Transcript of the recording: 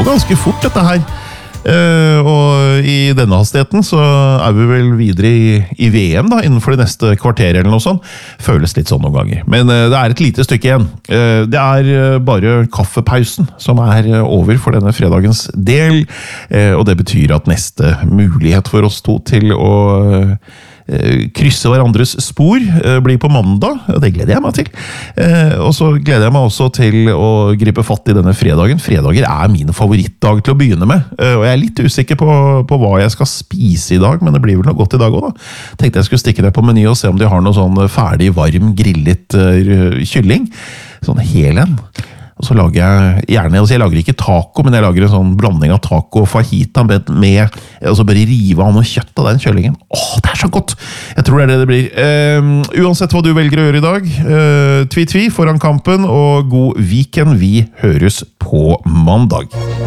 går ganske fort dette her. Og i denne hastigheten så vi vel videre i VM da, innenfor det neste kvarter eller noe sånt. Føles litt sånn noen ganger. Men det et lite stykke igjen. Det bare kaffepausen som over for denne fredagens del. Og det betyr at neste mulighet for oss to til å krysse hverandres spor blir på mandag, og det gleder jeg meg til. Og så gleder jeg meg også til å gripe fatt i denne fredagen. Fredager min favorittdag til å begynne med, og jeg litt usikker på hva jeg skal spise i dag, men det blir vel noe godt i dag også da. Tenkte jeg skulle stikke ned på meny og se om de har noe sånn ferdig, varm, grillet kylling. Sånn hel en. Og så lager jeg gjerne, jeg lager ikke taco, men jeg lager en sånn blanding av taco og fajita med, og så bare rive av noe kjøtt av den kjøllingen. Det så godt! Jeg tror det det blir. Uansett hva du velger å gjøre i dag, tvi foran kampen, og god weekend. Vi høres på mandag.